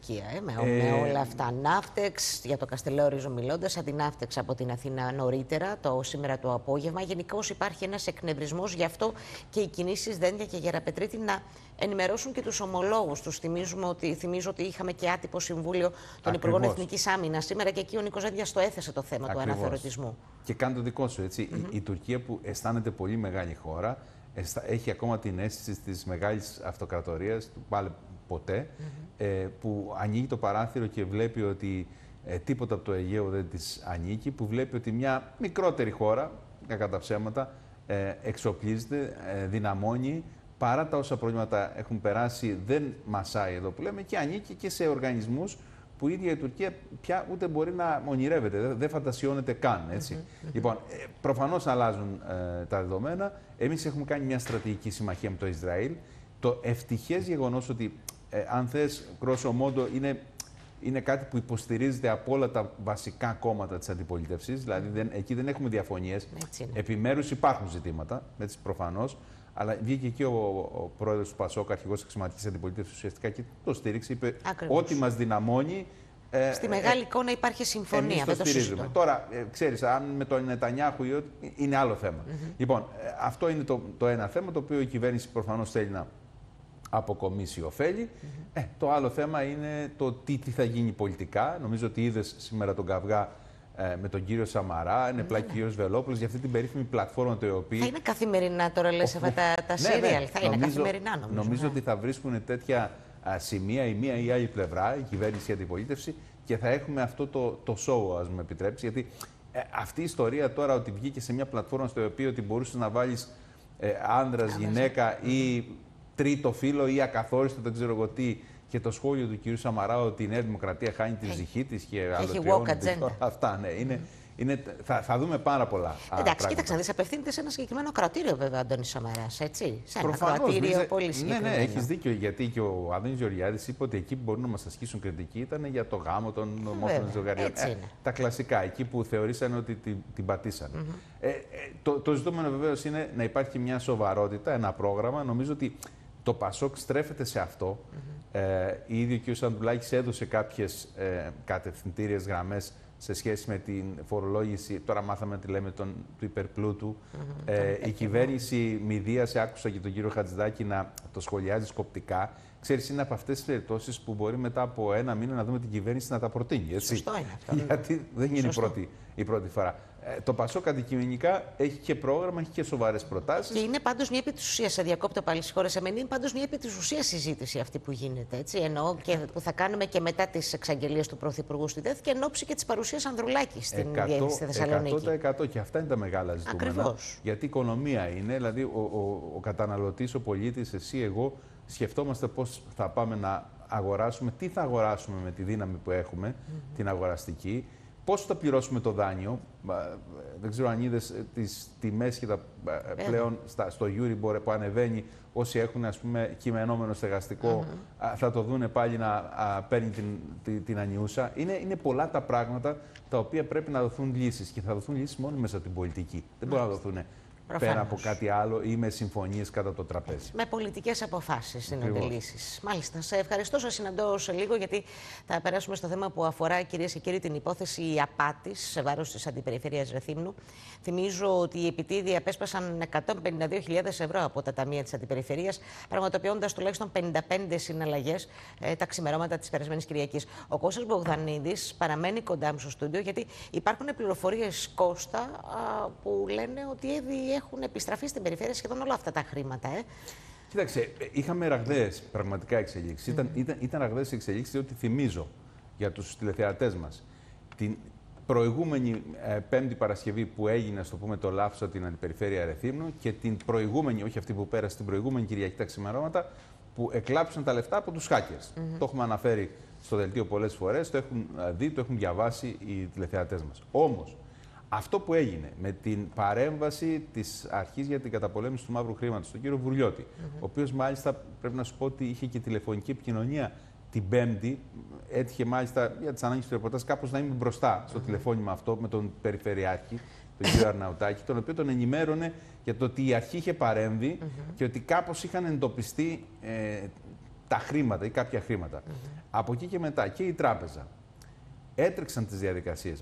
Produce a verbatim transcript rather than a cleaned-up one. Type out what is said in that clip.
Τουρκία, ε, με, ε... με όλα αυτά. Ναύτεξ, για το Καστελόριζο μιλώντας, αντιναύτεξ από την Αθήνα νωρίτερα, το σήμερα το απόγευμα. Γενικώς υπάρχει ένας εκνευρισμός, γι' αυτό και οι κινήσεις Δένδια και Γεραπετρίτη να ενημερώσουν και τους ομολόγους τους. Θυμίζουμε ότι, θυμίζω ότι είχαμε και άτυπο συμβούλιο των Ακριβώς. Υπουργών Εθνικής Άμυνας σήμερα και εκεί ο Νίκος Δένδιας το έθεσε το θέμα Ακριβώς. του αναθεωρητισμού. Και κάνει το δικό σου, έτσι. Mm-hmm. η, η Τουρκία που αισθάνεται πολύ μεγάλη χώρα, έχει ακόμα την αίσθηση της μεγάλης αυτοκρατορίας, του πάλι ποτέ, mm-hmm. ε, που ανοίγει το παράθυρο και βλέπει ότι ε, τίποτα από το Αιγαίο δεν της ανήκει, που βλέπει ότι μια μικρότερη χώρα, κακά τα ψέματα, ε, εξοπλίζεται, ε, δυναμώνει, παρά τα όσα προβλήματα έχουν περάσει, δεν μασάει εδώ που λέμε και ανήκει και σε οργανισμούς που η ίδια η Τουρκία πια ούτε μπορεί να ονειρεύεται, δεν, δεν φαντασιώνεται καν. Έτσι. Mm-hmm. Λοιπόν, προφανώς αλλάζουν ε, τα δεδομένα. Εμείς έχουμε κάνει μια στρατηγική συμμαχία με το Ισραήλ. Το ευτυχές γεγονός ότι, ε, αν θες, grosso modo, είναι, είναι κάτι που υποστηρίζεται από όλα τα βασικά κόμματα της αντιπολίτευσης. Δηλαδή, δεν, εκεί δεν έχουμε διαφωνίες. Επιμέρους υπάρχουν ζητήματα, έτσι, προφανώς. Αλλά βγήκε εκεί ο, ο πρόεδρος του Πασόκ, αρχηγός της αξιωματικής αντιπολίτευσης, ουσιαστικά και το στήριξε. Είπε ότι μας δυναμώνει. Ε, Στη μεγάλη ε, εικόνα υπάρχει συμφωνία. Εμείς το στηρίζουμε. Τώρα, ε, ξέρεις, αν με τον Νετανιάχου είναι άλλο θέμα. Mm-hmm. Λοιπόν, ε, αυτό είναι το, το ένα θέμα, το οποίο η κυβέρνηση προφανώς θέλει να αποκομίσει ωφέλη. Mm-hmm. ε, το άλλο θέμα είναι το τι, τι θα γίνει πολιτικά. Νομίζω ότι είδες σήμερα τον καυγά με τον κύριο Σαμαρά, είναι πλάκι ο κύριος Βελόπουλος για αυτή την περίφημη πλατφόρμα το οποίο. Θα είναι καθημερινά τώρα, λες, αυτά τα, τα σύριαλ. Ναι, ναι. Θα είναι νομίζω, καθημερινά, νομίζω. Νομίζω ναι. ότι θα βρίσκουν τέτοια α, σημεία η μία ή η άλλη πλευρά, η κυβέρνηση και η αντιπολίτευση, και θα έχουμε αυτό το, το show, ας μου επιτρέψει. Γιατί ε, αυτή η ιστορία τώρα ότι βγήκε σε μια πλατφόρμα στο οποίο ότι μπορούσε να βάλεις ε, άνδρας, Άμεσα. γυναίκα ή τρίτο φύλο ή ακαθόριστο, δεν ξέρω εγώ τι. Και το σχόλιο του κυρίου Σαμαρά ότι η Νέα Δημοκρατία χάνει τη ψυχή της και αλωτριώνεται. Αυτά, ναι. Είναι, είναι, θα, θα δούμε πάρα πολλά. Εντάξει, κοίταξε να δεις, απευθύνεται σε ένα συγκεκριμένο κρατήριο, βέβαια, Αντώνης Σαμαράς, έτσι. Σε ένα κρατήριο πολύ συγκεκριμένο. Ναι, ναι, έχεις δίκιο. Γιατί και ο Αντώνης Γεωργιάδης είπε ότι εκεί που μπορούν να μας ασκήσουν κριτική ήταν για το γάμο των ομόφυλων ζευγαριών. Ε, τα κλασικά, εκεί που θεωρήσαν ότι την, την πατήσαν. Mm-hmm. ε, ε, το, το ζητούμενο βεβαίως είναι να υπάρχει μια σοβαρότητα, ένα πρόγραμμα. Νομίζω ότι το Πασόκ στρέφεται σε αυτό. Mm-hmm. Ε, η ίδια και ο Σαντουλάκης έδωσε κάποιες ε, κατευθυντήριες γραμμές σε σχέση με την φορολόγηση. Τώρα μάθαμε τι λέμε τον, του υπερπλούτου. Mm-hmm. ε, η κυβέρνηση μηδίασε, άκουσα και τον κύριο Χατζηδάκη να το σχολιάζει σκοπτικά. Ξέρεις, είναι από αυτές τις περιπτώσεις που μπορεί μετά από ένα μήνα να δούμε την κυβέρνηση να τα προτείνει. Έτσι. Σωστό είναι αυτό. Γιατί δεν είναι η πρώτη, η πρώτη φορά. Ε, το Πασόκ αντικειμενικά έχει και πρόγραμμα, έχει και σοβαρές προτάσεις. Και είναι πάντως μια επί της ουσίας, σε διακόπτω πάλι, συγχώρεσαι με, είναι πάντως μια επί της ουσίας συζήτηση αυτή που γίνεται. Έτσι. Εννοώ και που θα κάνουμε και μετά τις εξαγγελίες του Πρωθυπουργού στη ΔΕΘ και εν ώψη και της παρουσίας Ανδρουλάκη στην διεύθυνση στη Θεσσαλονίκη. εκατό τοις εκατό και αυτά είναι τα μεγάλα ζητούμενα. Ακριβώς. Γιατί η οικονομία είναι, δηλαδή ο, ο, ο καταναλωτής, ο πολίτης, εσύ, εγώ, σκεφτόμαστε πώς θα πάμε να αγοράσουμε, τι θα αγοράσουμε με τη δύναμη που έχουμε, mm-hmm. την αγοραστική. Πώς θα πληρώσουμε το δάνειο, δεν ξέρω αν είδες τις τιμές και τα πλέον στα, στο Euribor που ανεβαίνει, όσοι έχουν, ας πούμε, κειμενόμενο στεγαστικό, mm-hmm. θα το δούνε πάλι να α, παίρνει την, την, την ανιούσα. Είναι, είναι πολλά τα πράγματα τα οποία πρέπει να δοθούν λύσεις και θα δοθούν λύσεις μόνο μέσα από την πολιτική. Mm-hmm. Δεν μπορούν να δοθούν πέρα από κάτι άλλο ή με συμφωνίες κατά το τραπέζι. Με πολιτικές αποφάσεις είναι οι λύσεις. Μάλιστα. Σε ευχαριστώ. Σας συναντώ σε λίγο, γιατί θα περάσουμε στο θέμα που αφορά, κυρίες και κύριοι, την υπόθεση απάτης σε βάρος της Αντιπεριφέρειας Ρεθύμνου. Θυμίζω ότι οι επιτίδιοι απέσπασαν εκατόν πενήντα δύο χιλιάδες ευρώ από τα ταμεία της Αντιπεριφερείας, πραγματοποιώντας τουλάχιστον πενήντα πέντε συναλλαγές ε, τα ξημερώματα της περασμένης Κυριακής. Ο Κώστας Μπογδανίδης παραμένει κοντά μου στο στούντιο, γιατί υπάρχουν πληροφορίες, Κώστα, α, που λένε ότι ήδη έχουν επιστραφεί στην περιφέρεια σχεδόν όλα αυτά τα χρήματα. Ε. Κοίταξε, είχαμε ραγδαίες πραγματικά εξελίξεις. Mm-hmm. Ήταν, ήταν, ήταν ραγδαίες εξελίξεις, διότι θυμίζω για τους τηλεθεατές μας την προηγούμενη ε, Πέμπτη Παρασκευή που έγινε, στο πούμε, το λάθος από την Αντιπεριφέρεια Ρεθύμνου και την προηγούμενη, όχι αυτή που πέρασε, την προηγούμενη Κυριακή τα ξημερώματα, που εκλάψαν τα λεφτά από τους hackers. Mm-hmm. Το έχουμε αναφέρει στο δελτίο πολλές φορές, το έχουν δει, το έχουν διαβάσει οι τηλεθεατές μας. Όμως, αυτό που έγινε με την παρέμβαση της Αρχής για την Καταπολέμηση του Μαύρου Χρήματος, τον κύριο Βουρλιώτη, mm-hmm. ο οποίος μάλιστα πρέπει να σου πω ότι είχε και τηλεφωνική επικοινωνία την Πέμπτη, έτυχε μάλιστα για τις ανάγκες του ρεπορτάζ κάπως να είμαι μπροστά στο mm-hmm. τηλεφώνημα αυτό με τον Περιφερειάρχη, τον κύριο Αρναουτάκη, τον οποίο τον ενημέρωνε για το ότι η αρχή είχε παρέμβει mm-hmm. και ότι κάπως είχαν εντοπιστεί ε, τα χρήματα ή κάποια χρήματα. Mm-hmm. Από εκεί και μετά και η τράπεζα έτρεξαν τις διαδικασίες